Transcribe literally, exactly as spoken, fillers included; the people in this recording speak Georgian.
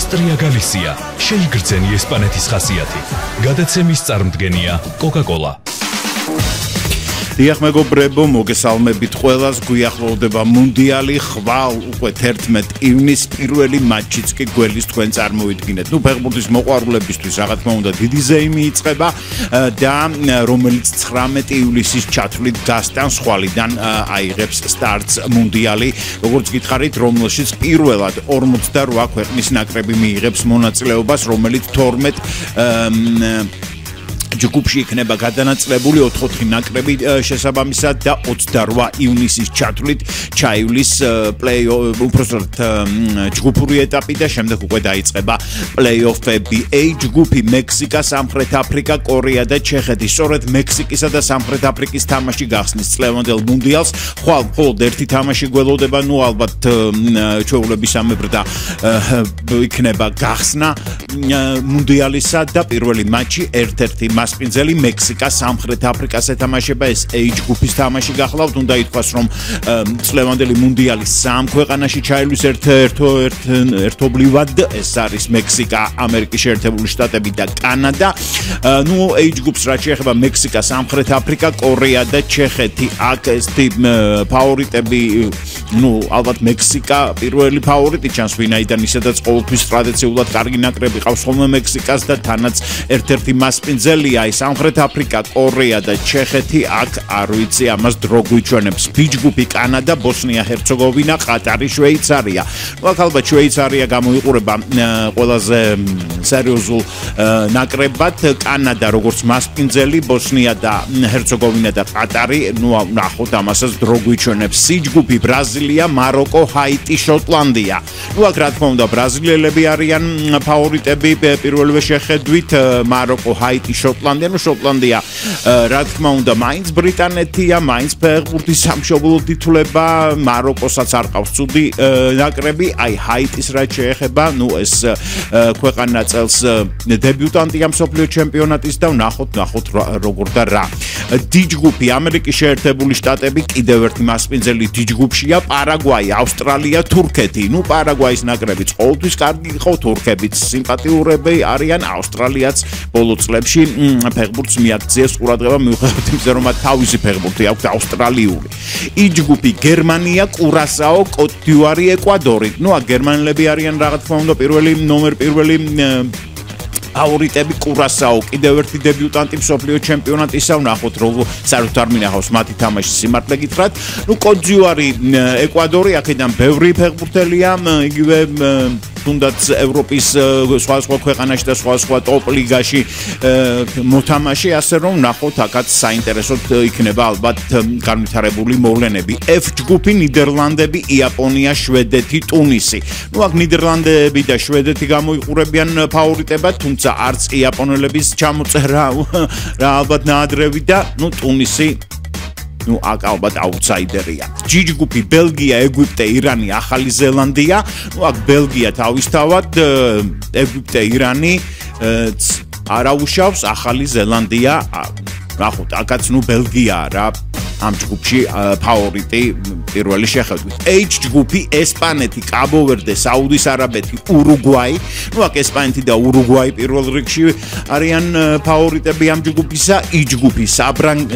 ავსტრია გალისია, შეიგრძენი ესპანეთის ხასიათი. გადაცემის წარმდგენია კოკა-კოლა. დიახ მეგობრებო, მოგესალმებით ყველას, გვიახლოვდება მუნდიალი, ხვალ უკვე თერთმეტ ივნისს პირველი მატჩიც კი გველის თქვენ წარმოვიდგინეთ. ნუ ფეხბურთის მოყვარულებისთვის რა თქმა უნდა დიდი ზეიმი იწყება და რომელიც ცხრამეტი ივლისის ჩათვლით გასტანს ხვალიდან აიღებს სტარტს მუნდიალი, როგორც გითხარით, რომელშიც პირველად ორმოცდარვა ქვეყნის ნაკრები მიიღებს მონაწილეობას, რომელიც თორმეტ ჯგუფში იქნება გადანაწილებული ოთხ-ოთხი ნაკრები შესაბამისად და ოცდარვა ივნისის ჩათვლით ჩაივლის პლეი-ოფ უпроსტად ჯგუფური ეტაპი და შემდეგ უკვე დაიწყება პლეი-ოფები. A ჯგუფი მექსიკა, სამხრეთ აფრიკა, კორეა და ჩეხეთი. სწორედ მექსიკისა და სამხრეთ აფრიკის თამაში გახსნის წლევანდელ მუნდიალს. ხვალ მხოლოდ ერთი თამაში გველოდება, ნუ ალბათ ჩვეულებისამებრ და იქნება გახსნა მუნდიალისა და პირველი მატჩი ერთ-ერთი მასპინძელი მექსიკა სამხრეთ აფრიკას ეთამაშება. ეს A ჯგუფის თამაში გახლავთ. უნდა ითქვას, რომ წლევანდელი მუნდიალი სამ ქვეყანაში ჩაივლის ერთობლივად. ეს არის მექსიკა, ამერიკის შეერთებული შტატები და კანადა. ნუ A ჯგუფს რაც შეეხება მექსიკა, სამხრეთ აფრიკა, კორეა და ჩეხეთი. აქ ეს ფავორიტები, ნუ ალბათ მექსიკა პირველი ფავორიტი ჩანს, ვინაიდან ისედაც ყოველთვის ტრადიციულად კარგი ნაკრები ყავს ხოლმე მექსიკას და თანაც ერთ-ერთი მასპინძელი აი სამხრეთ აფრიკა, კორეა და ჩეხეთი. აქ არ ვიცი ამას დრო გვიჩვენებს. B ჯგუფი კანადა, ბოსნია, ჰერცეგოვინა, ყატარი, შვეიცარია. ნუ აქ ალბათ შვეიცარია გამოიყურება ყველაზე სერიოზულ ნაკრებად. კანადა როგორც მასპინძელი, ბოსნია და ჰერცეგოვინა და ყატარი. ნუ ნახოთ ამასაც დრო გვიჩვენებს. C ჯგუფი ბრაზილია, მაროკო, ჰაიტი, შოტლანდია. ნუ აქ რა თქმა უნდა ბრაზილიელები არიან ფავორიტები პირველივე შეხედვით. მაროკო, ჰაიტი, შოტლანდია, ნუ შოტლანდია რა თქმა უნდა მაინც ბრიტანეთია, მაინც ფეხბურთის სამშობლოდ ითვლება. მაროკოსაც არ ყავს ცუდი ნაკრები. აი ჰაიტის რაც შეეხება, ნუ ეს ქვეყანა წელს დებიუტანტია მსოფლიო ჩემპიონატის და ნახოთ ნახოთ როგორ და რა. D ჯგუფი ამერიკის შეერთებული შტატები, კიდევ ერთი მასპინძელი D ჯგუფშია, პარაგვაი, ავსტრალია, თურქეთი. ნუ პარაგვაის ნაკრებიც ყოველთვის კარგი იყო, თურქებიც სიმპათიურები არიან, ავსტრალიაც ბოლო წლებში ფეხბურთს მიაქციეს ყურადღება მიუხედავად იმისა, რომ მათ თავისი ფეხბურთი აქვს ავსტრალიური. E ჯგუფი გერმანია, კურასაო, კოტ-დ'ივარი, ეკვადორი. ნუ აქ გერმანელები არიან რა თქმა უნდა პირველი ნომერ პირველი ფავორიტები. კურასაო კიდევ ერთი დებიუტანტი მსოფლიო ჩემპიონატისა. ვნახოთ რომ საერთოდ არ მინახავს მათი თამაში სიმართლე გითხრათ. ნუ კოტ-დ'ივარი, ეკვადორი, აქედან ბევრი ფეხბურთელია, იგივე თუნდაც ევროპის სხვა სხვა ქვეყანაში და სხვა სხვა ტოპ ლიგაში მოთამაშე, ასე რომ ნახოთ აქაც საინტერესოდ იქნება ალბათ განვითარებული მოვლენები. F ჯგუფი ნიდერლანდები, იაპონია, შვედეთი, ტუნისი. ნუ აქ ნიდერლანდები და შვედეთი გამოიყურებიან ფავორიტებად, თუმცა არც იაპონელების ჩამოწერა რა ალბათ ნაადრევი და ნუ ტუნისი ნუ აქ ალბათ აუთსაიდერია. G ჯგუფი ბელგია, ეგვიპტე, ირანი, ახალი ზელანდია. ნუ აქ ბელგია თავისთავად, ეგვიპტე, ირანი არაუშავს, ახალი ზელანდია. ნახოთ, აქაც ნუ ბელგია რა ამ ჯგუფში ფავორიტი პირველი შეხედვით. H ჯგუფი ესპანეთი, კაბო-ვერდე, საუდის არაბეთი, ურუგვაი. ნუ აქ ესპანეთი და ურუგვაი პირველ რიგში არიან ფავორიტები ამ ჯგუფისა. I ჯგუფი